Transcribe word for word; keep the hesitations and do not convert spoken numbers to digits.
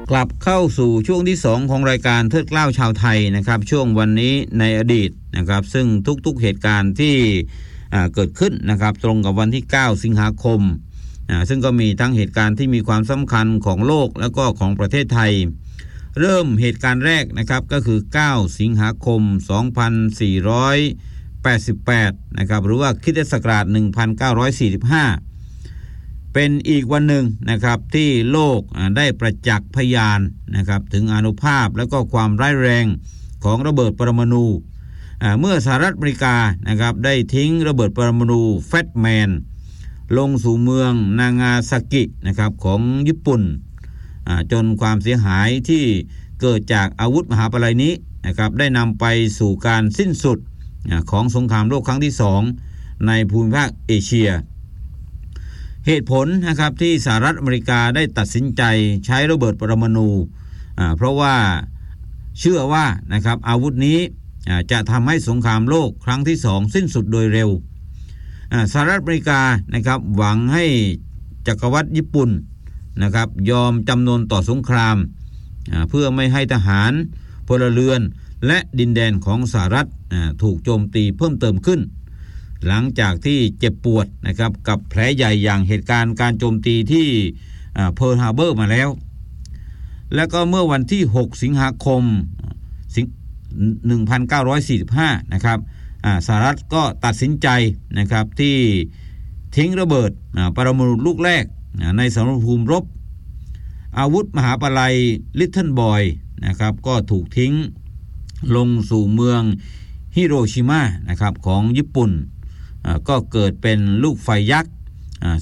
กลับเข้าสู่ช่วงที่สองของรายการเทิดเกล้าชาวไทยนะครับช่วงวันนี้ในอดีตนะครับซึ่งทุกๆเหตุการณ์ที่เกิดขึ้นนะครับตรงกับวันที่เก้าสิงหาคมซึ่งก็มีทั้งเหตุการณ์ที่มีความสำคัญของโลกและก็ของประเทศไทยเริ่มเหตุการณ์แรกนะครับก็คือเก้าสิงหาคมสองพันสี่ร้อยแปดสิบแปดนะครับหรือว่าคริสตศักราชหนึ่งพันเก้าร้อยสี่สิบห้าเป็นอีกวันหนึ่งนะครับที่โลกได้ประจักษ์พยานนะครับถึงอานุภาพและก็ความร้ายแรงของระเบิดปรมาณูเมื่อสหรัฐอเมริกานะครับได้ทิ้งระเบิดปรมาณูแฟตแมนลงสู่เมืองนางาซากินะครับของญี่ปุ่นจนความเสียหายที่เกิดจากอาวุธมหาปลัยนี้นะครับได้นำไปสู่การสิ้นสุดของสงครามโลกครั้งที่สองในภูมิภาคเอเชียเหตุผลนะครับที่สหรัฐอเมริกาได้ตัดสินใจใช้ระเบิดปรมาณูเพราะว่าเชื่อว่านะครับอาวุธนี้จะทำให้สงครามโลกครั้งที่สองสิ้นสุดโดยเร็วสหรัฐอเมริกานะครับหวังให้จักรวรรดิญี่ปุ่นนะครับยอมจำนนต่อสงครามเพื่อไม่ให้ทหารพลเรือนและดินแดนของสหรัฐถูกโจมตีเพิ่มเติมขึ้นหลังจากที่เจ็บปวดนะครับกับแผลใหญ่อย่างเหตุการณ์การโจมตีที่เพิร์ลฮาร์เบอร์มาแล้วแล้วก็เมื่อวันที่หกสิงหาคมหนึ่งพันเก้าร้อยสี่สิบห้านะครับสหรัฐก็ตัดสินใจนะครับที่ทิ้งระเบิดปรมาณูลูกแรกในสมรภูมิรบอาวุธมหาปลัยลิตเติ้ลบอยนะครับก็ถูกทิ้งลงสู่เมืองฮิโรชิมานะครับของญี่ปุ่นก็เกิดเป็นลูกไฟยักษ์